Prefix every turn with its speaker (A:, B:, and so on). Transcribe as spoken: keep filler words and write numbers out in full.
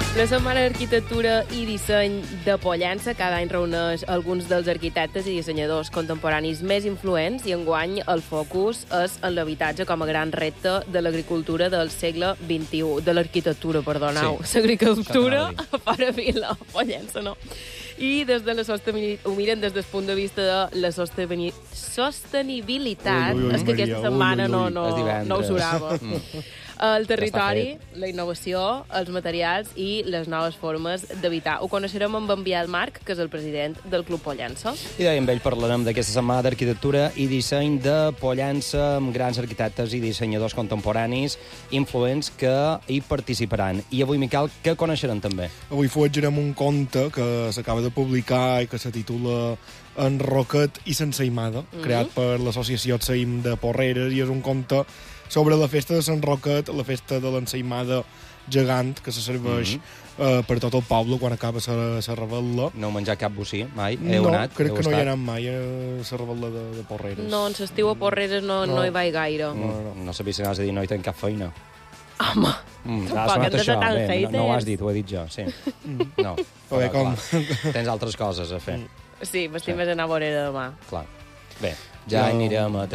A: La Setmana d'Arquitectura i Disseny de Pollença cada any reuneix alguns dels arquitectes i dissenyadors contemporanis més influents i enguany el focus és en l'habitatge com a gran repte de l'agricultura del segle vint-i-u. De l'arquitectura, perdoneu.
B: Sí.
A: L'agricultura a fora vila, Pollença, no? I des de la sostenibilitat, ho miren des del punt de vista de la sosteni... sostenibilitat.
C: Ui, ui, ui,
A: és que
C: Maria,
A: aquesta setmana
C: ui, ui, ui.
A: no,
B: És
A: no,
B: divendres.
A: no ho surava.
B: Mm.
A: El territori,
B: Ja
A: la innovació, els materials i les noves formes d'habitar. Ho coneixerem amb en Biel Marc, que és el president del Club Pollença.
B: I deia, amb ell parlarem d'aquesta setmana d'arquitectura i disseny de Pollença amb grans arquitectes i dissenyadors contemporanis influents que hi participaran. I avui, Miquel, què coneixerem també?
C: Avui fuetjarem un conte que s'acaba de publicar i que se titula En Roquet i S'ensaïmada, mm -hmm. creat per l'associació Saïm de Porreres, i és un conte sobre la festa de Sant Roquet, la festa de l'ensaïmada gegant que se serveix mm -hmm. uh, per tot el poble quan acaba la revetlla.
B: No heu menjat cap bocí, mai? Heu
C: No,
B: anat?
C: crec
B: Heu
C: que no hi he
B: estat?
C: anat mai a la revetlla de, de Porreres.
A: No, en l'estiu a Porreres no, no.
C: No.
A: no hi vaig gaire.
B: Mm, no, no. no sabia si anaves a dir no hi tenc cap feina.
A: Home,
B: Mm,
A: tampoc
B: ha
A: hem
B: sonat
A: de ser
B: això.
A: tan
B: Bé, no, no ho
A: haters.
B: has dit, ho he dit jo, sí. No,
C: Però bé,
B: però,
C: com-
B: clar, tens altres coses a fer.
A: sí, m'estim
B: Sí.
A: més anar a Vorera demà.
B: Clar. Bé, ja
C: Jo-
B: anirem a